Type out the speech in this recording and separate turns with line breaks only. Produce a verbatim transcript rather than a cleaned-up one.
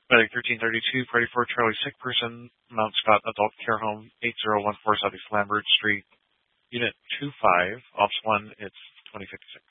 Medic thirteen thirty-two, Party four Charlie, sick person, Mount Scott Adult Care Home, eight zero one four Southeast Lambert Street, Unit two five, Ops one, it's twenty fifty-six.